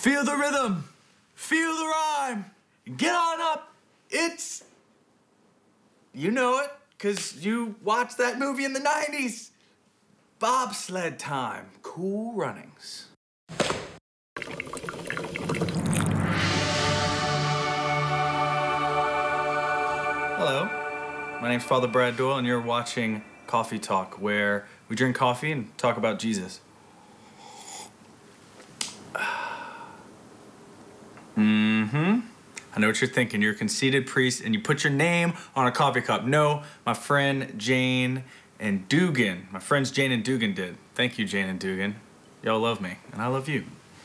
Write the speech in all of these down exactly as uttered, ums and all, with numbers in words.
Feel the rhythm, feel the rhyme, get on up. It's, you know it, because you watched that movie in the nineties. Bobsled time, Cool Runnings. Hello, my name's Father Brad Doyle, and you're watching Coffee Talk, where we drink coffee and talk about Jesus. Mm-hmm. I know what you're thinking. You're a conceited priest, and you put your name on a coffee cup. No, my friend Jane and Dugan. My friends Jane and Dugan did. Thank you, Jane and Dugan. Y'all love me, and I love you.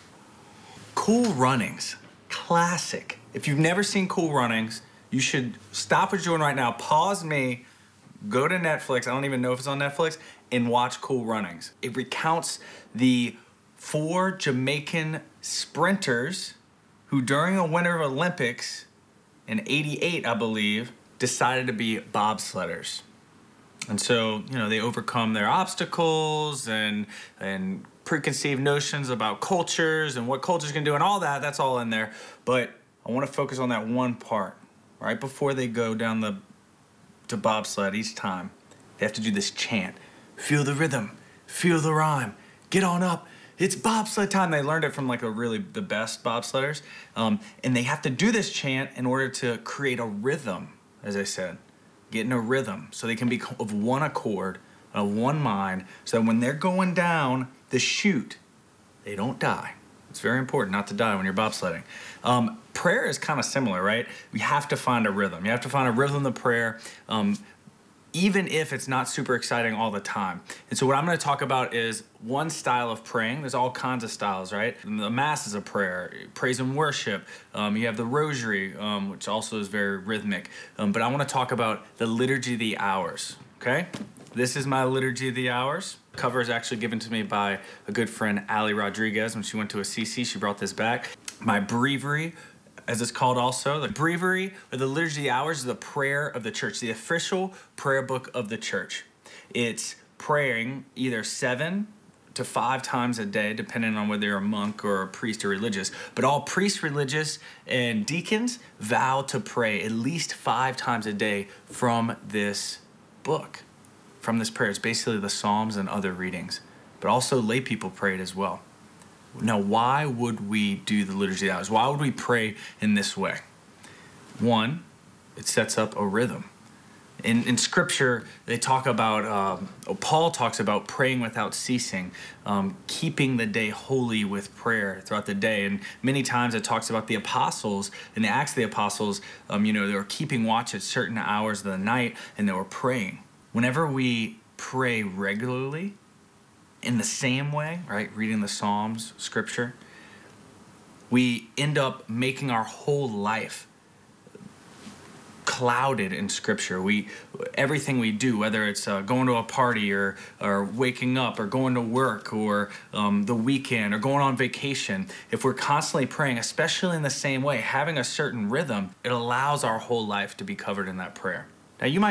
Cool Runnings. Classic. If you've never seen Cool Runnings, you should stop what you're doing right now. Pause me. Go to Netflix. I don't even know if it's on Netflix. And watch Cool Runnings. It recounts the four Jamaican sprinters who during the Winter Olympics in eighty-eight, I believe, decided to be bobsledders. And so, you know, they overcome their obstacles and and preconceived notions about cultures and what cultures can do and all that. That's all in there. But I want to focus on that one part. Right before they go down the to bobsled each time, they have to do this chant. Feel the rhythm, feel the rhyme, get on up. It's bobsled time. They learned it from like a really the best bobsledders. Um, and they have to do this chant in order to create a rhythm, as I said. Get in a rhythm so they can be of one accord, of one mind, so that when they're going down the chute, they don't die. It's very important not to die when you're bobsledding. Um, prayer is kind of similar, right? We have to find a rhythm. You have to find a rhythm of prayer, um, even if it's not super exciting all the time. And so what I'm going to talk about is one style of praying. There's all kinds of styles, right? The Mass is a prayer, praise and worship. Um, you have the Rosary, um, which also is very rhythmic. Um, but I want to talk about the Liturgy of the Hours, okay? This is my Liturgy of the Hours. The cover is actually given to me by a good friend, Ali Rodriguez. When she went to a C C, she brought this back. My Breviary, as it's called also. The Breviary, or the Liturgy of the Hours, is the prayer of the church, the official prayer book of the church. It's praying either seven to five times a day, depending on whether you're a monk or a priest or religious. But all priests, religious, and deacons vow to pray at least five times a day from this book, from this prayer. It's basically the Psalms and other readings. But also lay people prayed as well. Now, why would we do the Liturgy of the Hours? Why would we pray in this way? One, it sets up a rhythm. In, in Scripture, they talk about, um, Paul talks about praying without ceasing, um, keeping the day holy with prayer throughout the day. And many times it talks about the apostles, in the Acts of the Apostles, um, you know, they were keeping watch at certain hours of the night and they were praying. Whenever we pray regularly, in the same way, right, reading the Psalms, Scripture, we end up making our whole life clouded in Scripture. We, everything we do, whether it's uh, going to a party or, or waking up or going to work or um, the weekend or going on vacation, if we're constantly praying, especially in the same way, having a certain rhythm, it allows our whole life to be covered in that prayer. Now, you might